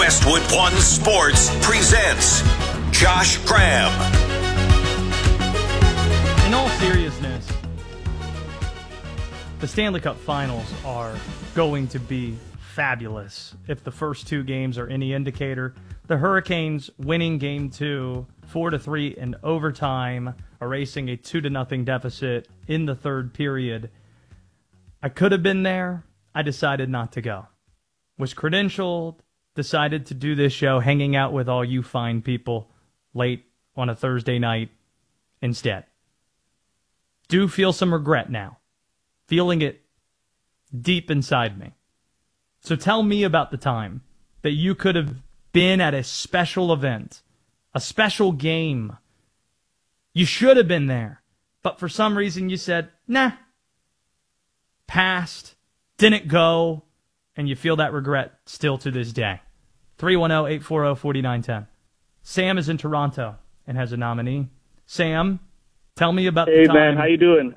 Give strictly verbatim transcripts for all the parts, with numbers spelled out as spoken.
Westwood One Sports presents Josh Graham. In all seriousness, the Stanley Cup Finals are going to be fabulous. If the first two games are any indicator, the Hurricanes winning game two, four to three in overtime, erasing a two to nothing deficit in the third period. I could have been there. I decided not to go. Was credentialed, decided to do this show, hanging out with all you fine people late on a Thursday night instead. Do feel some regret now. Feeling it deep inside me. So tell me about the time that you could have been at a special event, a special game. You should have been there, but for some reason you said, nah, passed, didn't go, and you feel that regret still to this day. three one zero, eight four zero, four nine one zero. Sam is in Toronto and has a nominee. Sam, tell me about hey, the time. Hey, man, how you doing?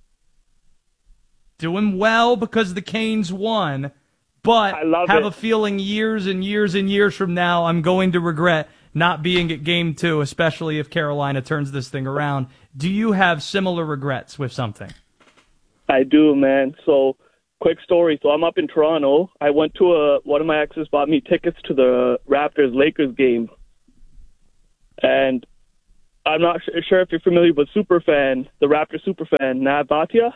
Doing well because the Canes won, but I love have it. a feeling years and years and years from now I'm going to regret not being at game two, especially if Carolina turns this thing around. Do you have similar regrets with something? I do, man. So, quick story. So I'm up in Toronto. I went to a, one of my exes bought me tickets to the Raptors-Lakers game. And I'm not sure if you're familiar with Superfan, the Raptors Superfan, Nav Bhatia.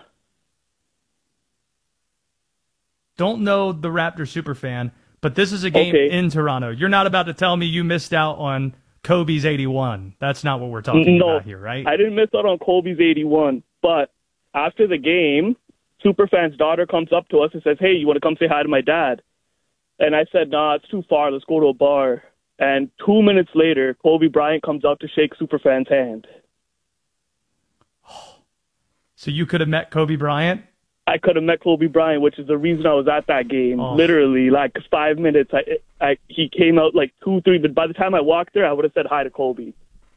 Don't know the Raptors superfan, but this is a game okay. in Toronto. You're not about to tell me you missed out on Kobe's eighty-one. That's not what we're talking no, about here, right? I didn't miss out on Kobe's eighty-one. But after the game, Superfan's daughter comes up to us and says, hey, you want to come say hi to my dad? And I said, nah, it's too far. Let's go to a bar. And two minutes later, Kobe Bryant comes out to shake Superfan's hand. So you could have met Kobe Bryant? I could have met Kobe Bryant, which is the reason I was at that game. Oh. Literally, like five minutes. I, I, he came out like two, three, but by the time I walked there, I would have said hi to Kobe.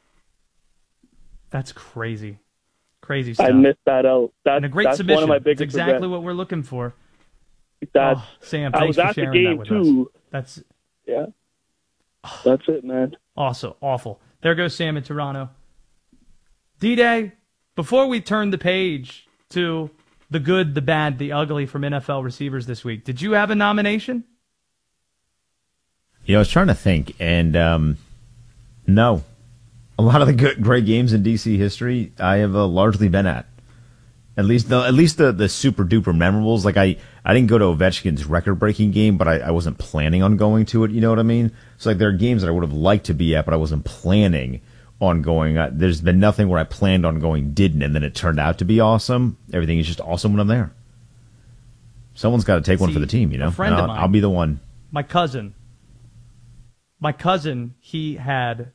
That's crazy. Crazy stuff. I missed that out. That's, and a great that's submission. one of my biggest That's exactly regrets. what we're looking for. That's, oh, Sam, I thanks was for at the sharing game that with too. us. That's yeah. That's it, man. Also awful. There goes Sam in Toronto. D-Day, before we turn the page to the good, the bad, the ugly from N F L receivers this week, did you have a nomination? You know, I was trying to think, and um, no. A lot of the good, great games in D C history, I have uh, largely been at. At least, the, at least the, the super duper memorables. Like I, I didn't go to Ovechkin's record breaking game, but I, I wasn't planning on going to it. You know what I mean? So like there are games that I would have liked to be at, but I wasn't planning on going. Uh, there's been nothing where I planned on going, didn't, and then it turned out to be awesome. Everything is just awesome when I'm there. Someone's got to take See, one for the team, you know. A friend I'll, of mine, I'll be the one. My cousin. My cousin, he had.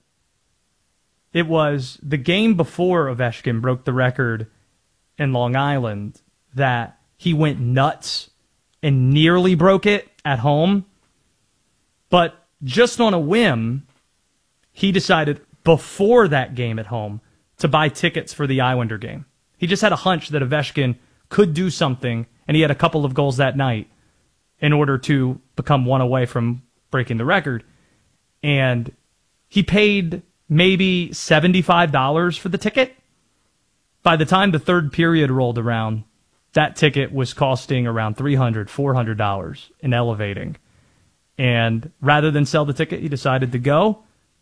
It was the game before Ovechkin broke the record in Long Island that he went nuts and nearly broke it at home. But just on a whim, he decided before that game at home to buy tickets for the Islander game. He just had a hunch that Ovechkin could do something, and he had a couple of goals that night in order to become one away from breaking the record. And he paid maybe seventy-five dollars for the ticket. By the time the third period rolled around, that ticket was costing around three hundred dollars, four hundred dollars and elevating. And rather than sell the ticket, he decided to go.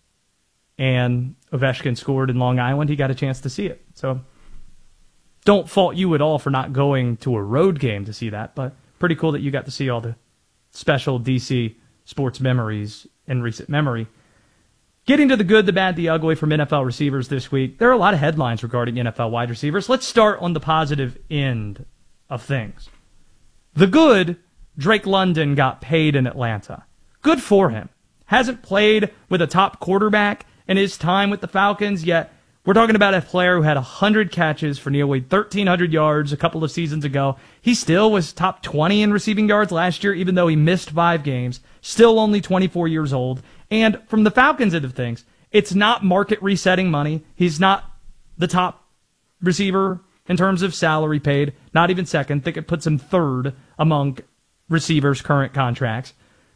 And Ovechkin scored in Long Island. He got a chance to see it. So don't fault you at all for not going to a road game to see that, but pretty cool that you got to see all the special D C sports memories in recent memory. Getting to the good, the bad, the ugly from N F L receivers this week, there are a lot of headlines regarding N F L wide receivers. Let's start on the positive end of things. The good, Drake London got paid in Atlanta. Good for him. Hasn't played with a top quarterback in his time with the Falcons, yet we're talking about a player who had one hundred catches for nearly thirteen hundred yards a couple of seasons ago. He still was top twenty in receiving yards last year, even though he missed five games. Still only twenty-four years old. And from the Falcons end of things, it's not market resetting money. He's not the top receiver in terms of salary paid, not even second. I think it puts him third among receivers' current contracts.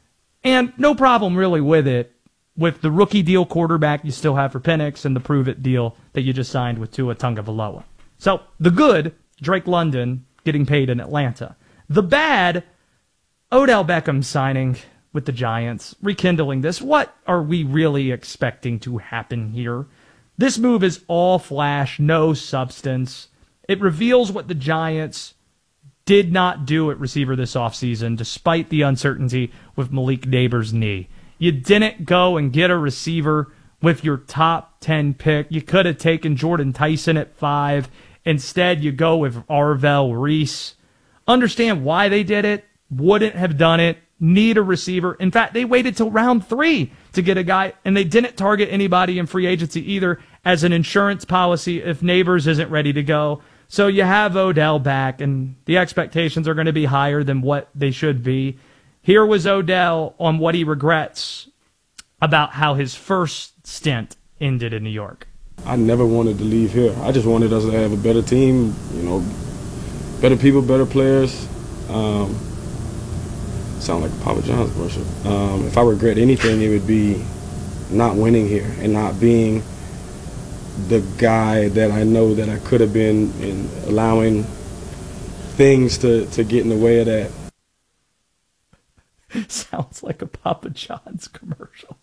And no problem really with it, with the rookie deal quarterback you still have for Penix and the prove-it deal that you just signed with Tua Tagovailoa. So the good, Drake London getting paid in Atlanta. The bad, Odell Beckham signing with the Giants, rekindling this. What are we really expecting to happen here? This move is all flash, no substance. It reveals what the Giants did not do at receiver this offseason, despite the uncertainty with Malik Neighbors' knee. You didn't go and get a receiver with your top ten pick. You could have taken Jordan Tyson at five. Instead, you go with Arvell Reese. Understand why they did it. Wouldn't have done it. Need a receiver. In fact, they waited till round three to get a guy, and they didn't target anybody in free agency either as an insurance policy if Neighbors isn't ready to go. So you have Odell back, and the expectations are going to be higher than what they should be. Here was Odell on what he regrets about how his first stint ended in New York. I never wanted to leave here. I just wanted us to have a better team, you know, better people, better players. Um, sound like a Papa John's commercial. Um, if I regret anything, it would be not winning here and not being the guy that I know that I could have been, and allowing things to, to get in the way of that. Sounds like a Papa John's commercial.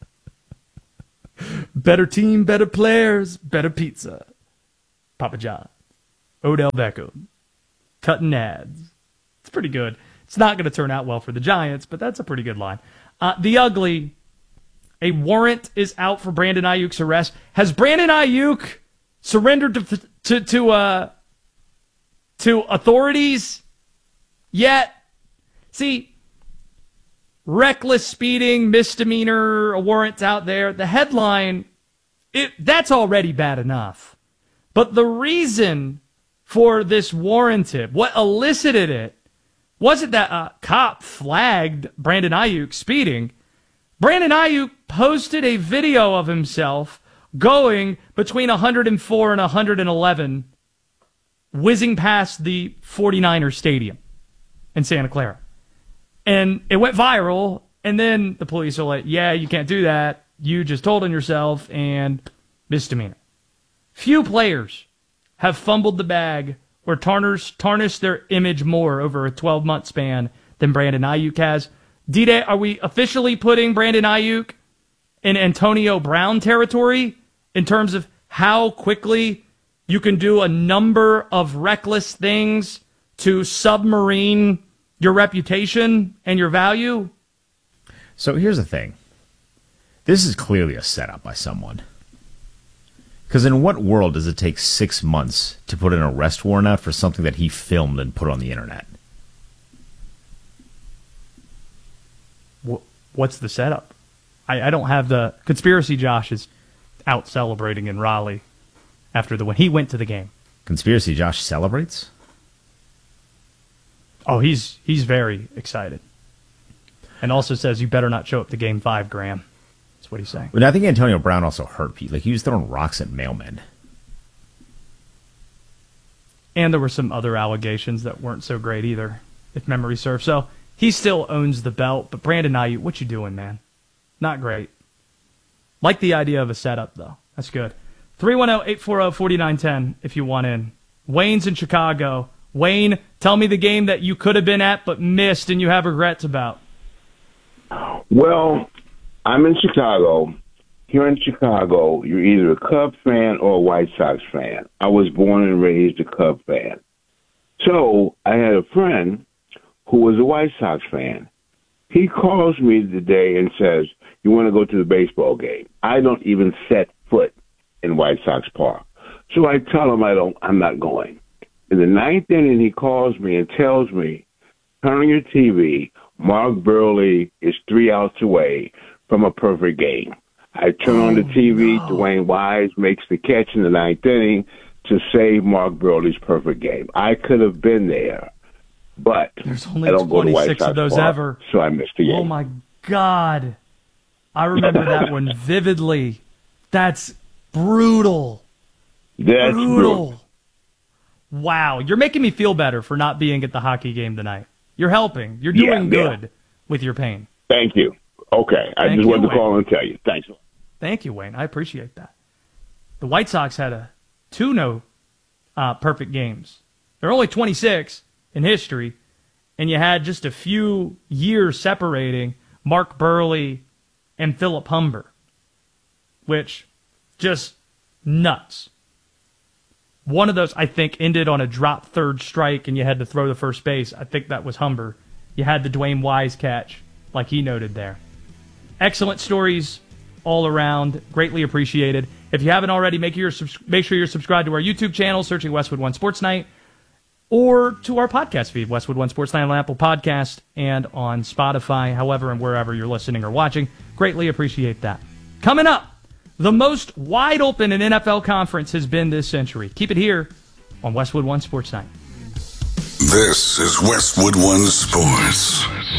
Better team, better players, better pizza. Papa John. Odell Beckham. Cutting ads. It's pretty good. It's not going to turn out well for the Giants, but that's a pretty good line. Uh, the ugly, a warrant is out for Brandon Ayuk's arrest. Has Brandon Ayuk surrendered to to to, uh, to authorities yet? See, reckless speeding, misdemeanor, a warrant's out there. The headline, it that's already bad enough. But the reason for this warranted, what elicited it, wasn't that a cop flagged Brandon Ayuk speeding. Brandon Ayuk posted a video of himself going between one hundred four and one hundred eleven, whizzing past the 49ers stadium in Santa Clara. And it went viral, and then the police are like, yeah, you can't do that. You just told on yourself, and misdemeanor. Few players have fumbled the bag or tarnished, tarnished their image more over a twelve-month span than Brandon Ayuk has. D-Day, are we officially putting Brandon Ayuk in Antonio Brown territory in terms of how quickly you can do a number of reckless things to submarine your reputation and your value? So here's the thing. This is clearly a setup by someone. Because in what world does it take six months to put an arrest warrant out for something that he filmed and put on the internet? What's the setup? I, I don't have the... Conspiracy Josh is out celebrating in Raleigh after the when he went to the game. Conspiracy Josh celebrates? Oh, he's he's very excited. And also says, you better not show up to game five, Graham. That's what he's saying. But I think Antonio Brown also hurt Pete. Like, he was throwing rocks at mailmen. And there were some other allegations that weren't so great either, if memory serves. So he still owns the belt, but Brandon Ayuk, what you doing, man? Not great. Like the idea of a setup, though. That's good. three one zero, eight four zero, four nine one zero if you want in. Wayne's in Chicago. Wayne, tell me the game that you could have been at but missed and you have regrets about. Well, I'm in Chicago. Here in Chicago, you're either a Cubs fan or a White Sox fan. I was born and raised a Cubs fan. So I had a friend who was a White Sox fan. He calls me today and says, you want to go to the baseball game? I don't even set foot in White Sox Park. So I tell him I don't, I'm not going. In the ninth inning, he calls me and tells me, turn on your T V. Mark Burley is three outs away from a perfect game. I turn oh, on the T V. No. Dwayne Wise makes the catch in the ninth inning to save Mark Burley's perfect game. I could have been there, but there's only I don't go to White Sox of those Park, ever. So I missed the game. Oh my God, I remember that one vividly. That's brutal. That's brutal. brutal. Wow, you're making me feel better for not being at the hockey game tonight. You're helping. You're doing yeah, good yeah. with your pain. Thank you. Okay. I Thank just you, wanted to Wayne. call and tell you. Thanks. Thank you, Wayne. I appreciate that. The White Sox had a two no uh, perfect games. They're only twenty-six in history, and you had just a few years separating Mark Burley and Philip Humber, which just nuts. One of those, I think, ended on a drop third strike, and you had to throw the first base. I think that was Humber. You had the Dwayne Wise catch, like he noted there. Excellent stories all around. Greatly appreciated. If you haven't already, make, your, make sure you're subscribed to our YouTube channel, searching Westwood One Sports Night, or to our podcast feed, Westwood One Sports Night on Apple Podcast and on Spotify, however and wherever you're listening or watching. Greatly appreciate that. Coming up, the most wide open an N F L conference has been this century. Keep it here on Westwood One Sports Night. This is Westwood One Sports.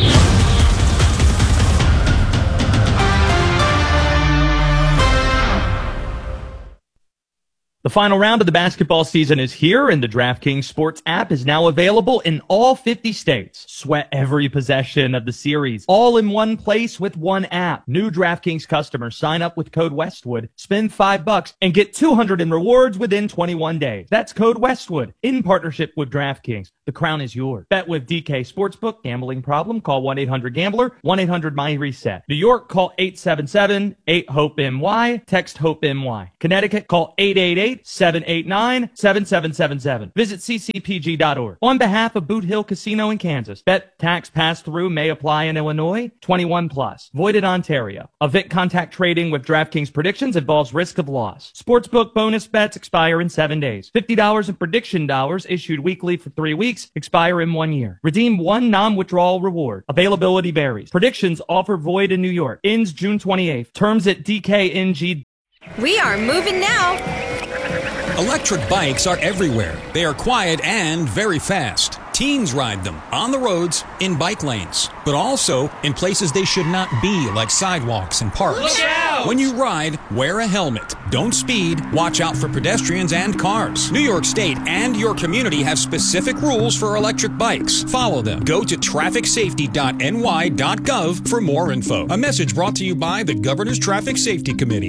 The final round of the basketball season is here, and the DraftKings Sports app is now available in all fifty states. Sweat every possession of the series, all in one place with one app. New DraftKings customers sign up with code Westwood, spend five bucks, and get two hundred in rewards within twenty-one days. That's code Westwood in partnership with DraftKings. The crown is yours. Bet with D K Sportsbook. Gambling problem? Call one eight hundred gambler, one eight hundred my reset. New York, call eight seven seven eight hope M Y. Text HOPE-M-Y. Connecticut, call eight eight eight seven eight nine seven seven seven seven. Visit c c p g dot org. On behalf of Boot Hill Casino in Kansas, bet tax pass-through may apply in Illinois. twenty-one plus. Void in Ontario. Event contact trading with DraftKings predictions involves risk of loss. Sportsbook bonus bets expire in seven days. fifty dollars in prediction dollars issued weekly for three weeks. Expire in one year. Redeem one non-withdrawal reward. Availability varies. Predictions offer void in New York. Ends June twenty-eighth. Terms at D K N G. We are moving now. Electric bikes are everywhere. They are quiet and very fast. Teens ride them on the roads, in bike lanes, but also in places they should not be, like sidewalks and parks. Look out! When you ride, wear a helmet. Don't speed. Watch out for pedestrians and cars. New York State and your community have specific rules for electric bikes. Follow them. Go to traffic safety dot n y dot gov for more info. A message brought to you by the Governor's Traffic Safety Committee.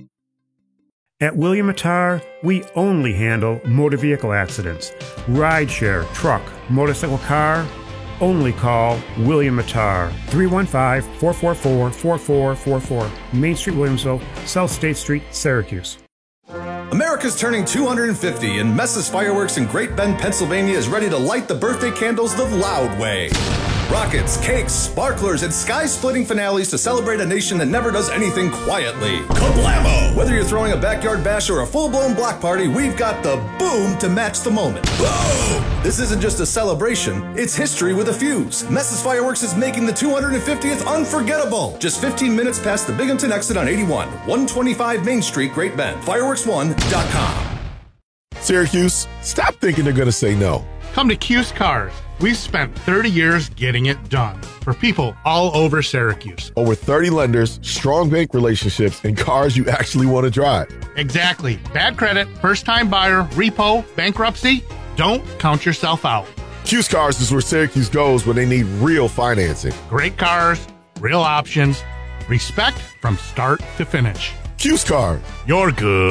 At William Attar, we only handle motor vehicle accidents. Rideshare, truck, motorcycle, car, only call William Attar. three one five, four four four, four four four four. Main Street, Williamsville, South State Street, Syracuse. America's turning two hundred fifty, and Messa's Fireworks in Great Bend, Pennsylvania is ready to light the birthday candles the loud way. Rockets, cakes, sparklers, and sky-splitting finales to celebrate a nation that never does anything quietly. Kablamo! Whether you're throwing a backyard bash or a full-blown block party, we've got the boom to match the moment. Boom! This isn't just a celebration, it's history with a fuse. Messa's Fireworks is making the two hundred fiftieth unforgettable. Just fifteen minutes past the Binghamton exit on eighty-one, one twenty-five Main Street, Great Bend. fireworks one dot com. Syracuse, stop thinking they're going to say no. Come to Cuse Cars. We've spent thirty years getting it done for people all over Syracuse. Over thirty lenders, strong bank relationships, and cars you actually want to drive. Exactly. Bad credit, first-time buyer, repo, bankruptcy. Don't count yourself out. Cuse Cars is where Syracuse goes when they need real financing. Great cars, real options, respect from start to finish. Cuse Cars. You're good.